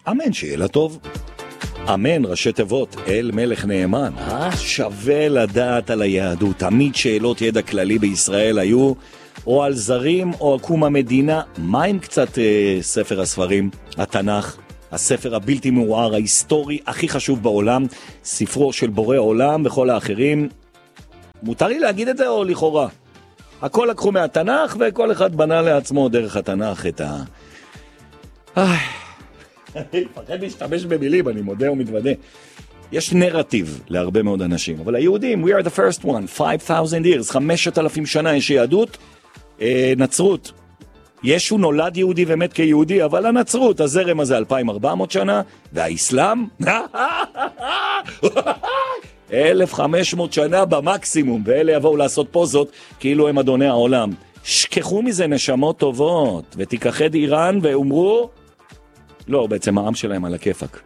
אמן, שיהיה לה טוב. אמן, ראשי תיבות, אל מלך נאמן. שווה לדעת על היהדות. תמיד שאלות ידע כללי בישראל היו או על זרים או על קום המדינה. מה עם קצת ספר הספרים, התנ"ך, הספר הבלתי מעורער, ההיסטורי הכי חשוב בעולם, ספרו של בורא עולם וכל האחרים? מותר לי להגיד את זה או לכאורה? הכל לקחו מהתנ"ך וכל אחד בנה לעצמו דרך התנ"ך את ה... אני מפחד להשתמש במילים, אני מודה ומתוודה. יש נרטיב להרבה מאוד אנשים, אבל היהודים, we are the first one, 5,000 years, 5,000 שנה יש יהדות, נצרות. ישו נולד יהודי ומת כיהודי, אבל הנצרות, הזרם הזה 2,400 שנה, והאסלאם, 1,500 שנה במקסימום, ואלה יבואו לעשות פוזות כאילו הם אדוני העולם. שכחו מזה נשמות טובות, ותיקחד איראן ואומרו, לא, בעצם העם שלהם על הכיפק.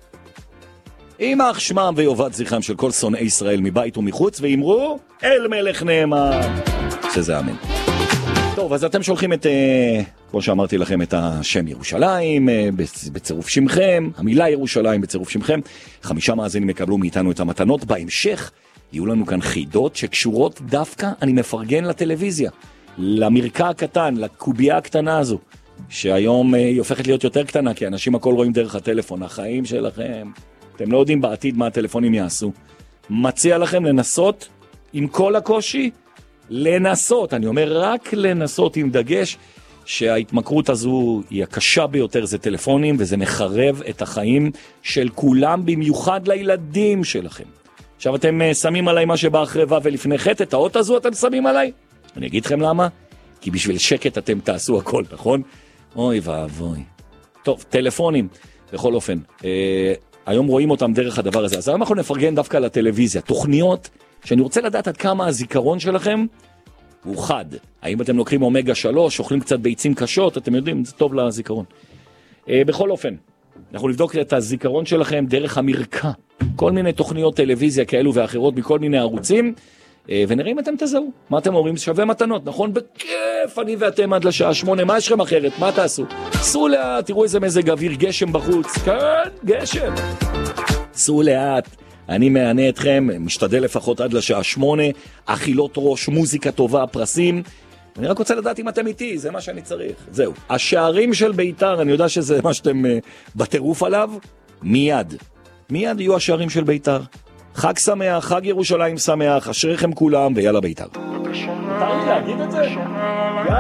אימח שמם ויובד זכרם של כל שונאי ישראל מבית ומחוץ, ואמרו, אל מלך נאמן. שזה אמן. טוב, אז אתם שולחים את, כמו שאמרתי לכם, את השם ירושלים, בצירוף שמכם, המילה ירושלים בצירוף שמכם. 5 מאזינים יקבלו מאיתנו את המתנות. בהמשך יהיו לנו כאן חידות שקשורות דווקא, אני מפרגן לטלוויזיה, למרקע הקטן, לקובייה הקטנה הזו, שהיום היא הופכת להיות יותר קטנה, כי אנשים הכל רואים דרך הטלפון. החיים שלכם, אתם לא יודעים בעתיד מה הטלפונים יעשו. מציע לכם לנסות, עם כל הקושי, לנסות, אני אומר רק לנסות, עם דגש שההתמכרות הזו היא הקשה ביותר, זה טלפונים, וזה מחרב את החיים של כולם, במיוחד לילדים שלכם. עכשיו אתם שמים עליי מה שבא אחרי ו' ולפני ח', את האות הזו אתם שמים עליי? אני אגיד לכם למה? כי בשביל שקט אתם תעשו הכל, נכון? אוי ואבוי. טוב, טלפונים, בכל אופן, היום רואים אותם דרך הדבר הזה, אז היום אנחנו נפרגן דווקא לטלוויזיה, תוכניות שאני רוצה לדעת עד כמה הזיכרון שלכם הוא חד. האם אתם לוקחים אומגה 3, אוכלים קצת ביצים קשות, אתם יודעים, זה טוב לזיכרון. בכל אופן, אנחנו נבדוק את הזיכרון שלכם דרך המרקע. כל מיני תוכניות טלוויזיה כאלו ואחרות מכל מיני ערוצים, ונראה אם אתם תזהו. מה אתם אומרים? שווה מתנות, נכון? בכיף, אני ואתם עד לשעה 8. מה יש לכם אחרת? מה תעשו? סעו לאט, תראו איזה מזג אוויר, גשם בחוץ. כן, גשם. סעו לאט. אני מענה אתכם, משתדל לפחות עד לשעה 8, אכילות ראש, מוזיקה טובה, פרסים. אני רק רוצה לדעת אם אתם איתי, זה מה שאני צריך. זהו. השערים של ביתר, אני יודע שזה מה שאתם בטירוף עליו, מיד יהיו השערים של ביתר. חג שמח, חג ירושלים שמח, אשריכם כולם, ויאללה ביתר. מותר לי להגיד את זה?